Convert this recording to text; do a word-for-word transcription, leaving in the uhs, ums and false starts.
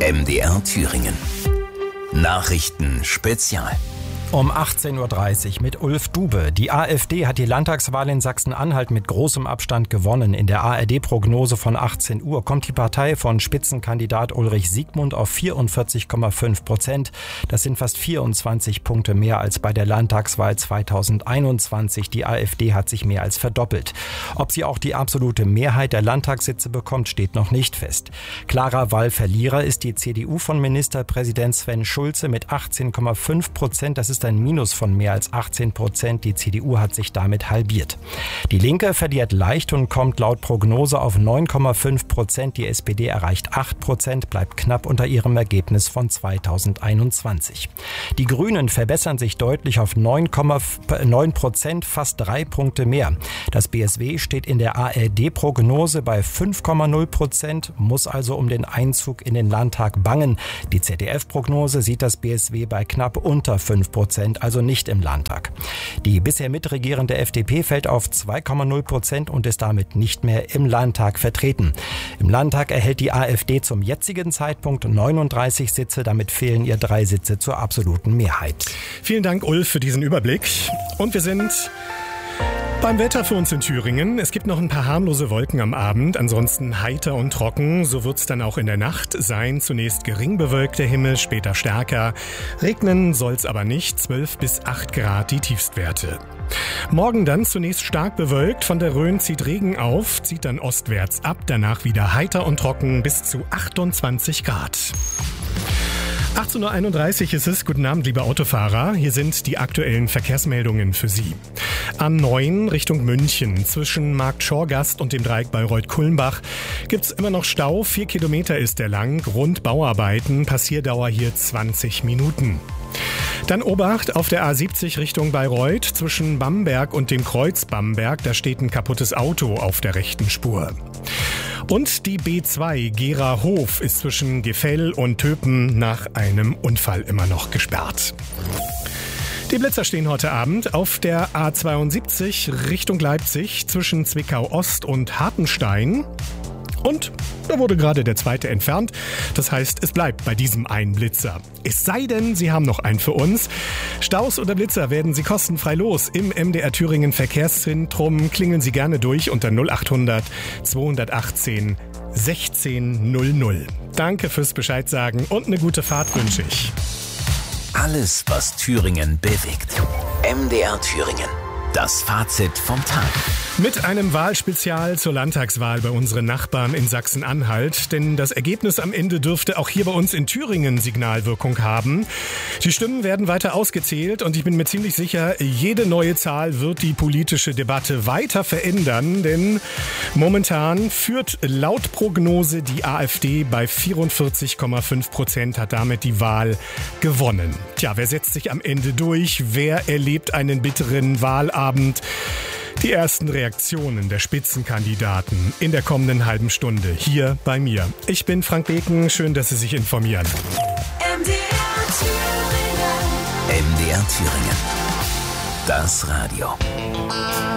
M D R Thüringen. Nachrichten Spezial. Um achtzehn Uhr dreißig mit Ulf Dube. Die AfD hat die Landtagswahl in Sachsen-Anhalt mit großem Abstand gewonnen. In der A R D-Prognose von achtzehn Uhr kommt die Partei von Spitzenkandidat Ulrich Siegmund auf vierundvierzig Komma fünf Prozent. Das sind fast vierundzwanzig Punkte mehr als bei der Landtagswahl zweitausendeinundzwanzig. Die AfD hat sich mehr als verdoppelt. Ob sie auch die absolute Mehrheit der Landtagssitze bekommt, steht noch nicht fest. Klarer Wahlverlierer ist die C D U von Ministerpräsident Sven Schulze mit achtzehn Komma fünf Prozent. Das ist ein Minus von mehr als achtzehn Prozent. Die C D U hat sich damit halbiert. Die Linke verliert leicht und kommt laut Prognose auf neun Komma fünf Prozent. Die S P D erreicht acht Prozent, bleibt knapp unter ihrem Ergebnis von zweitausendeinundzwanzig. Die Grünen verbessern sich deutlich auf neun Komma neun Prozent, fast drei Punkte mehr. Das B S W steht in der A R D-Prognose bei fünf Komma null Prozent, muss also um den Einzug in den Landtag bangen. Die Z D F-Prognose sieht das B S W bei knapp unter fünf Prozent. Also nicht im Landtag. Die bisher mitregierende F D P fällt auf zwei Komma null Prozent und ist damit nicht mehr im Landtag vertreten. Im Landtag erhält die AfD zum jetzigen Zeitpunkt neununddreißig Sitze, damit fehlen ihr drei Sitze zur absoluten Mehrheit. Vielen Dank, Ulf, für diesen Überblick. Und wir sind beim Wetter für uns in Thüringen. Es gibt noch ein paar harmlose Wolken am Abend, ansonsten heiter und trocken. So wird's dann auch in der Nacht sein. Zunächst gering bewölkter Himmel, später stärker. Regnen soll's aber nicht, zwölf bis acht Grad die Tiefstwerte. Morgen dann zunächst stark bewölkt, von der Rhön zieht Regen auf, zieht dann ostwärts ab, danach wieder heiter und trocken bis zu achtundzwanzig Grad. achtzehn Uhr einunddreißig ist es. Guten Abend, liebe Autofahrer. Hier sind die aktuellen Verkehrsmeldungen für Sie. A neun Richtung München. Zwischen Markt Schorgast und dem Dreieck Bayreuth-Kulmbach gibt's immer noch Stau. Vier Kilometer ist der lang. Grund Bauarbeiten. Passierdauer hier zwanzig Minuten. Dann Obacht auf der A siebzig Richtung Bayreuth. Zwischen Bamberg und dem Kreuz Bamberg. Da steht ein kaputtes Auto auf der rechten Spur. Und die B zwei Gera-Hof ist zwischen Gefell und Töpen nach einem Unfall immer noch gesperrt. Die Blitzer stehen heute Abend auf der A zweiundsiebzig Richtung Leipzig zwischen Zwickau-Ost und Hartenstein. Und da wurde gerade der zweite entfernt. Das heißt, es bleibt bei diesem einen Blitzer. Es sei denn, Sie haben noch einen für uns. Staus oder Blitzer werden Sie kostenfrei los. Im M D R Thüringen Verkehrszentrum klingeln Sie gerne durch unter null achthundert zweihundertachtzehn sechzehn null null. Danke fürs Bescheid sagen und eine gute Fahrt wünsche ich. Alles, was Thüringen bewegt. M D R Thüringen. Das Fazit vom Tag. Mit einem Wahlspezial zur Landtagswahl bei unseren Nachbarn in Sachsen-Anhalt. Denn das Ergebnis am Ende dürfte auch hier bei uns in Thüringen Signalwirkung haben. Die Stimmen werden weiter ausgezählt und ich bin mir ziemlich sicher, jede neue Zahl wird die politische Debatte weiter verändern. Denn momentan führt laut Prognose die AfD bei vierundvierzig Komma fünf Prozent, hat damit die Wahl gewonnen. Tja, wer setzt sich am Ende durch? Wer erlebt einen bitteren Wahlabend? Die ersten Reaktionen der Spitzenkandidaten in der kommenden halben Stunde hier bei mir. Ich bin Frank Beken, schön, dass Sie sich informieren. M D R Thüringen. M D R Thüringen. Das Radio.